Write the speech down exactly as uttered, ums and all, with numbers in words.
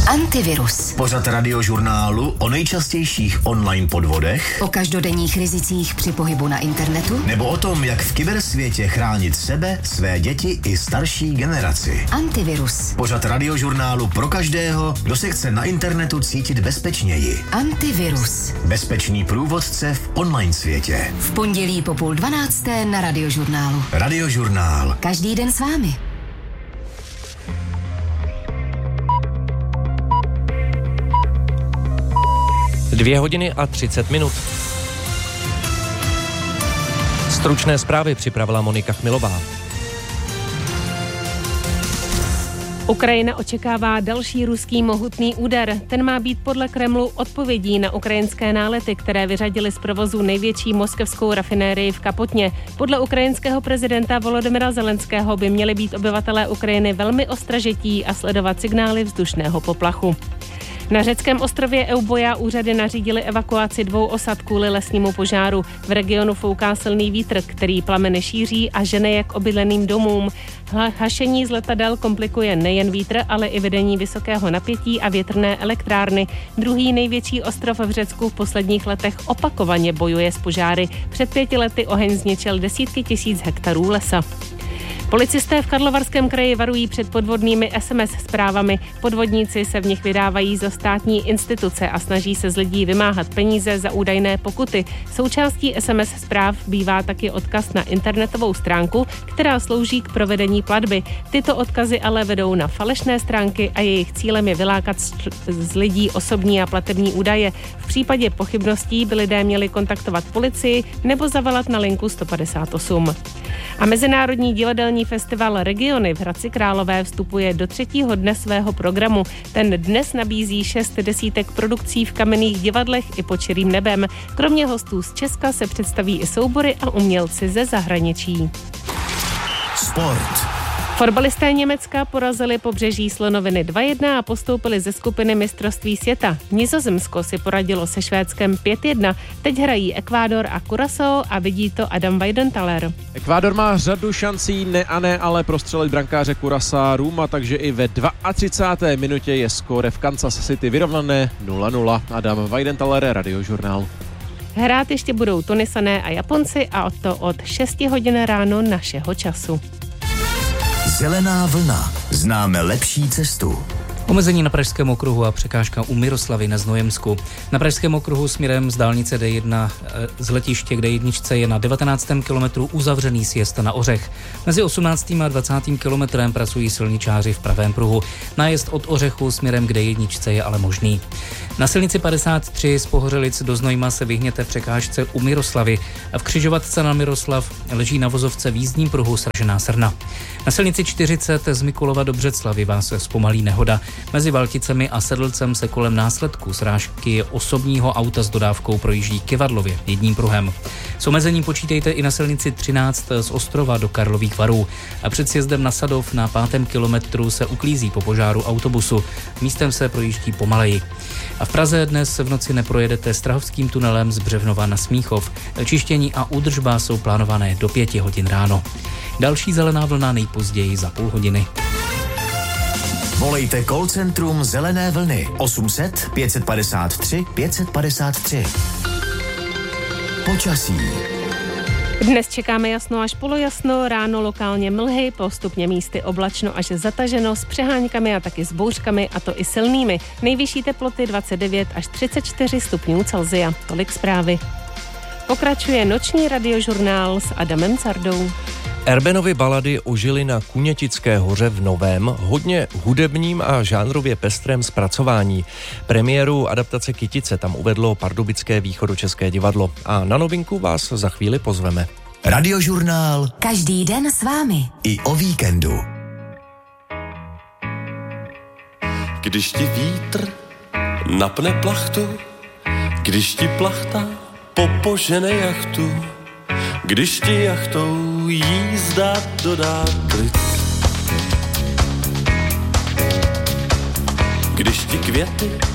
Antivirus. Pořad radiožurnálu o nejčastějších online podvodech, o každodenních rizicích při pohybu na internetu, nebo o tom, jak v kybersvětě chránit sebe, své děti i starší generaci. Antivirus. Pořad radiožurnálu pro každého, kdo se chce na internetu cítit bezpečněji. Antivirus. Bezpečný průvodce v online světě. V pondělí po půl dvanácté na radiožurnálu. Radiožurnál. Každý den s vámi. Dvě hodiny a třicet minut. Stručné zprávy připravila Monika Chmilová. Ukrajina očekává další ruský mohutný úder. Ten má být podle Kremlu odpovědí na ukrajinské nálety, které vyřadily z provozu největší moskevskou rafinérii v Kapotně. Podle ukrajinského prezidenta Volodymyra Zelenského by měli být obyvatelé Ukrajiny velmi ostražití a sledovat signály vzdušného poplachu. Na řeckém ostrově Euboja úřady nařídily evakuaci dvou osad kvůli lesnímu požáru. V regionu fouká silný vítr, který plameny šíří a žene je k obydleným domům. Hašení z letadel komplikuje nejen vítr, ale i vedení vysokého napětí a větrné elektrárny. Druhý největší ostrov v Řecku v posledních letech opakovaně bojuje s požáry. Před pěti lety oheň zničil desítky tisíc hektarů lesa. Policisté v Karlovarském kraji varují před podvodnými es em es zprávami. Podvodníci se v nich vydávají za státní instituce a snaží se z lidí vymáhat peníze za údajné pokuty. Součástí es em es zpráv bývá taky odkaz na internetovou stránku, která slouží k provedení platby. Tyto odkazy ale vedou na falešné stránky a jejich cílem je vylákat z lidí osobní a platební údaje. V případě pochybností by lidé měli kontaktovat policii nebo zavolat na linku sto padesát osm. A Mezinárodní divadelní festival Regiony v Hradci Králové vstupuje do třetího dne svého programu. Ten dnes nabízí šest desítek produkcí v kamenných divadlech i pod širým nebem. Kromě hostů z Česka se představí i soubory a umělci ze zahraničí. Sport. Fotbalisté Německa porazili Pobřeží Slonoviny dva jedna a postoupili ze skupiny mistrovství světa. Nizozemsko si poradilo se Švédskem pět jedna. Teď hrají Ekvádor a Curaçao a vidí to Adam Weidenthaler. Ekvádor má řadu šancí, ne a ne, ale prostřelit brankáře Curaçao, takže i ve třicáté druhé minutě je skóre v Kansas City vyrovnané nula nula. Adam Weidenthaler, Radiožurnál. Hrát ještě budou Tunisané a Japonci a to od šesti hodin ráno našeho času. Zelená vlna. Známe lepší cestu. Omezení na Pražském okruhu a překážka u Miroslavy na Znojemsku. Na Pražském okruhu směrem z dálnice dé jedna z letiště k dé jedna je na devatenáctém kilometru uzavřený sjezd na Ořech. Mezi osmnáctým a dvacátým kilometrem pracují silničáři v pravém pruhu. Nájezd od Ořechu směrem k dé jedna je ale možný. Na silnici padesát tři z Pohořelic do Znojma se vyhněte překážce u Miroslavy. V křižovatce na Miroslav leží na vozovce v jízdním pruhu sražená srna. Na silnici čtyřicet z Mikulova do Břeclavi vás zpomalí nehoda. Mezi Valticemi a Sedlcem se kolem následku srážky osobního auta s dodávkou projíždí Kyvadlově jedním pruhem. S omezením počítejte i na silnici třináct z Ostrova do Karlových Varů. A před sjezdem na Sadov na pátém kilometru se uklízí po požáru autobusu. Místem se projíždí pomaleji. A v Praze dnes v noci neprojedete Strahovským tunelem z Břevnova na Smíchov. Čištění a údržba jsou plánované do pěti hodin ráno. Další zelená vlna nejpozději za půl hodiny. Volejte call centrum Zelené vlny osm set pět padesát tři pět padesát tři. Počasí. Dnes čekáme jasno až polojasno, ráno lokálně mlhy, postupně místy oblačno až zataženo s přeháňkami a taky s bouřkami, a to i silnými. Nejvyšší teploty dvacet devět až třicet čtyři stupňů Celsia. Tolik zprávy. Pokračuje noční radiožurnál s Adamem Cardou. Erbenovy balady ožily na Kunětické hoře v novém, hodně hudebním a žánrově pestrém zpracování. Premiéru adaptace Kytice tam uvedlo pardubické Východočeské divadlo a na novinku vás za chvíli pozveme. Radiožurnál. Každý den s vámi. I o víkendu. Když ti vítr napne plachtu, když ti plachta popožene jachtu, když ti jachtou jízda dodá klid, když ti květy